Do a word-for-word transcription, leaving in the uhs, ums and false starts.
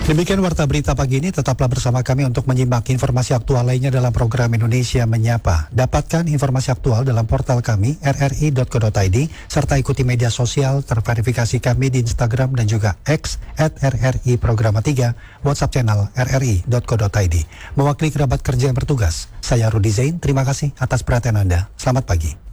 Demikian Warta Berita pagi ini, tetaplah bersama kami untuk menyimak informasi aktual lainnya dalam program Indonesia Menyapa. Dapatkan informasi aktual dalam portal kami r r i dot co dot i d serta ikuti media sosial terverifikasi kami di Instagram dan juga X at r r i programa tiga, WhatsApp channel r r i dot co dot i d. Mewakili kerabat kerja yang bertugas, saya Rudi Zain, terima kasih atas perhatian Anda. Selamat pagi.